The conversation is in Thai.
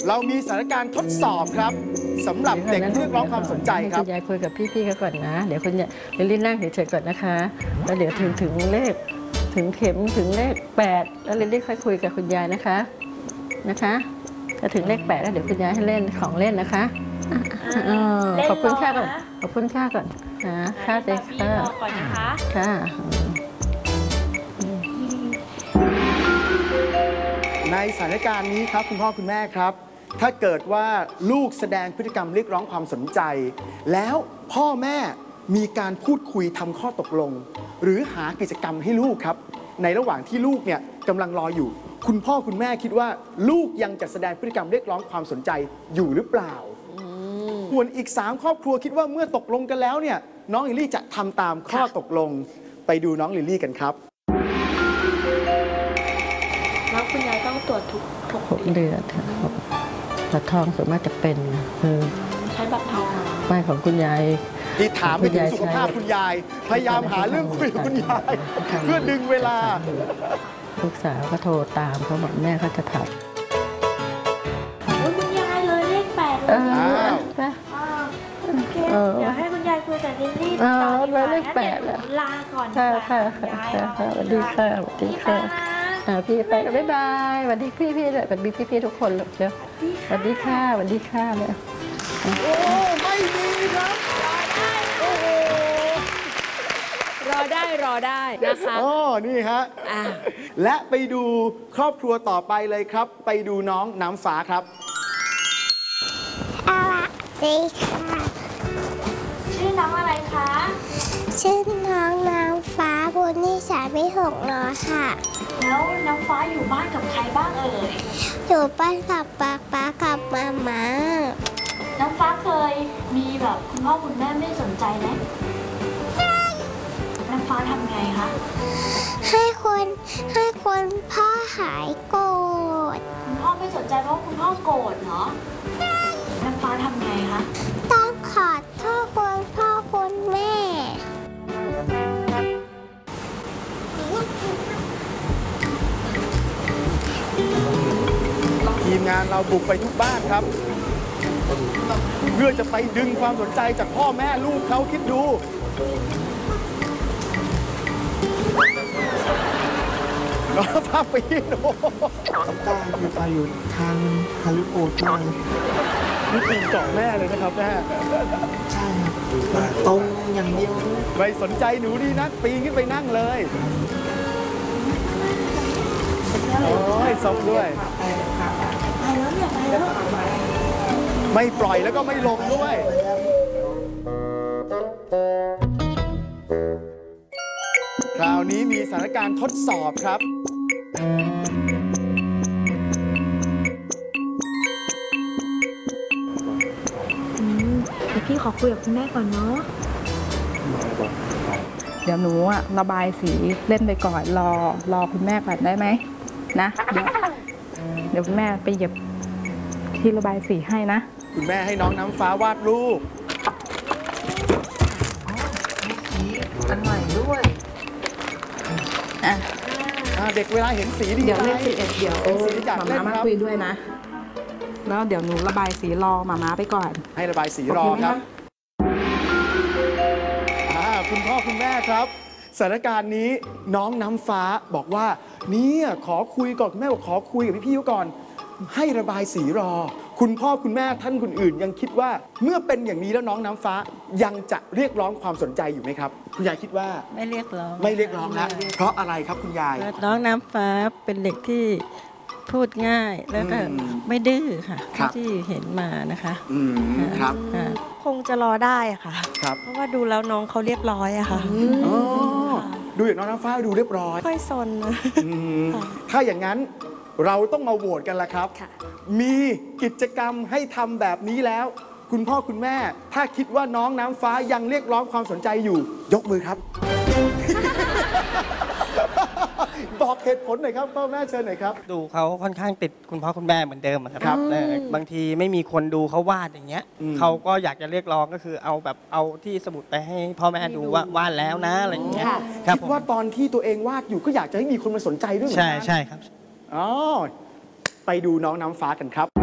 เรามีสถานการณ์ทดสอบครับสำหรับเด็กเรียกร้องความสนใจครับคุณยายคุยกับพี่ๆเขาก่อนนะเดี๋ยวคุณยายลิลลี่นั่งเฉยๆก่อนนะคะแล้วเดี๋ยวถึงเลขถึงเข็มถึงเลข8แล้วลิลลี่ค่อยคุยกับคุณยายนะคะถ้าถึงเลข8แล้วเดี๋ยวคุณยายให้เล่นของเล่นนะคะขอบคุณค่าก่อนขอบคุณค่าก่อนค่าเด็กค่ะก่อนนะคะค่ะในสถานการณ์นี้ครับคุณพ่อคุณแม่ครับถ้าเกิดว่าลูกแสดงพฤติกรรมเรียกร้องความสนใจแล้วพ่อแม่มีการพูดคุยทำข้อตกลงหรือหากิจกรรมให้ลูกครับในระหว่างที่ลูกเนี่ยกำลังรออยู่คุณพ่อคุณแม่คิดว่าลูกยังจะแสดงพฤติกรรมเรียกร้องความสนใจอยู่หรือเปล่าส่วนอีก3ครอบครัวคิดว่าเมื่อตกลงกันแล้วเนี่ยน้องลิลลี่จะทำตามข้อตกลงไปดูน้องลิลลี่กันครับแล้วคุณยายต้องตรวจทุก 6 เดือนค่ะบัตรทองส่วนมากจะเป็นใช้บัตรทองไม่ของคุณยายที่ถามไปถึงสุขภาพคุณยายพยายามหาเรื่องคุยกับคุณยายเพื่อดึงเวลาลูกสาวก็โทรตามเขาบอกแม่เขาจะทำคุณยายเลยเลข8เลยเดี๋ยวให้คุณยายคุยกับลิลลี่ต่อเลข8แล้วลาก่อนค่ะสวัสดีค่ะสวัสดีค่ะพี่ไปกันบ๊ายบายสวัสดีพี่เลยสวัสดีพี่ทุกคนเลยเชียวสวัสดีค่ะสวัสดีค่ะเลยโอ้ไม่ดีครับโอ้โหรอได้นะคะอ๋อนี่ฮะและไปดูครอบครัวต่อไปเลยครับไปดูน้องน้ำฟ้าครับสวัสดีค่ะชื่อน้องอะไรคะชื่อน้องน้ำฟ้าบุญนิสาไม่หกล้อค่ะแล้วน้ำฟ้าอยู่บ้านกับใครบ้างเอ่ยอยู่บ้านกับป๊ากับมาม่าน้ำฟ้าเคยมีแบบคุณพ่อคุณแม่ไม่สนใจไหมน้ำฟ้าทำไงคะให้คนพ่อหายโกรธคุณพ่อไม่สนใจเพราะคุณพ่อโกรธเหรอน้ำฟ้าทำไงคะต้องขอโทษคุณพ่อคุณแม่ทีมงานเราบุกไปทุกบ้านครับเพื่อจะไปดึงความสนใจจากพ่อแม่ลูกเขาคิดดูน้องฟ้าปีนโอ้ตาอยู่ทางฮาริโอตเลยนี่ปีนเกาะแม่เลยนะครับแม่ใช่ครับตรงอย่างเดียวไม่สนใจหนูดีนะปีนขึ้นไปนั่งเลยโอ้ยซบด้วยไม่ปล่อยแล้วก็ไม่ลงด้วยคราวนี้มีสถานการณ์ทดสอบครับพี่ขอคุยกับคุณแม่ก่อนเนาะเดี๋ยวหนูระบายสีเล่นไปก่อนรอคุณแม่ก่อนได้ไหมนะเดี๋ยวคุณแม่ไปหยิบที่ระบายสีให้นะคุณแม่ให้น้องน้ำฟ้าวาดรูปอันใหม่ด้วยเด็กเวลาเห็นสีดีเดี๋ยวเล่น11เดี๋ยวมาม่าคุยด้วยนะแล้วเดี๋ยวหนูระบายสีรอมาม่าไปก่อนให้ระบายสีรอครับคุณพ่อคุณแม่ครับสถานการณ์นี้น้องน้ำฟ้าบอกว่าเนี่ยขอคุยก่อนคุณแม่บอกขอคุยกับพี่ๆก่อนให้ระบายสีรอคุณพ่อคุณแม่ท่านคนอื่นยังคิดว่าเมื่อเป็นอย่างนี้แล้วน้องน้ำฟ้ายังจะเรียกร้องความสนใจอยู่ไหมครับคุณยายคิดว่าไม่เรียกร้องแล้วเพราะอะไรครับคุณยายน้องน้ำฟ้าเป็นเด็กที่พูดง่ายแล้วก็ไม่ดื้อค่ะที่เห็นมานะคะครับคงจะรอได้ค่ะเพราะว่าดูแล้วน้องเขาเรียบร้อยอะค่ะดูอย่างน้องน้ำฟ้าดูเรียบร้อยค่อยซนถ้าอย่างนั้นเราต้องมาโหวตกันละครับมีกิจกรรมให้ทำแบบนี้แล้วคุณพ่อคุณแม่ถ้าคิดว่าน้องน้ำฟ้ายังเรียกร้องความสนใจอยู่ยกมือครับ บอกเหตุผลหน่อยครับพ่อแม่เชิญหน่อยครับดูเขาค่อนข้างติดคุณพ่อคุณแม่เหมือนเดิมครับบางทีไม่มีคนดูเขาวาดอย่างเงี้ยเขาก็อยากจะเรียกร้องก็คือเอาที่สมุดไปให้พ่อแม่ดูว่าวาดแล้วนะอะไรอย่างเงี้ยคิดว่าตอนที่ตัวเองวาดอยู่ก็อยากจะให้มีคนมาสนใจด้วยใช่ครับอ๋อไปดูน้องน้ำฟ้ากันครับ